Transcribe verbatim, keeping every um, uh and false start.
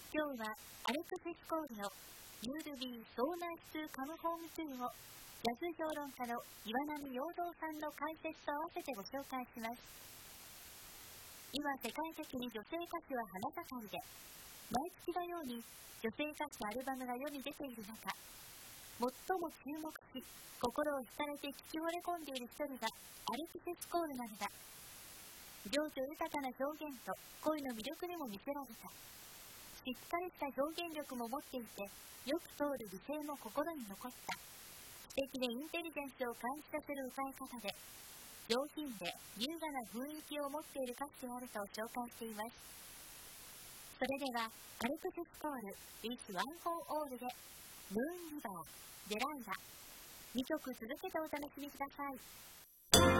今日はアレクシス・コールの You'll be so nice to come home to をジャズ評論家の岩波陽道さんの解説と合わせてご紹介します。今世界的に女性歌手は花盛りで、毎月のように女性歌手アルバムが世に出ている中、最も注目し心を惹かれて聞き惚れ込んでいる一人がアレクシス・コールなのだ。情緒豊かな表現と声の魅力にも魅せられた。しっかりした表現力も持っていて、よく通る美声も心に残った。知的でインテリジェンスを感じさせる歌い方で、上品で優雅な雰囲気を持っている歌手であると紹介しています。それでは、アレクシス・コール It's One for All で、ムーンリバー、デライラ、にきょく続けてお楽しみください。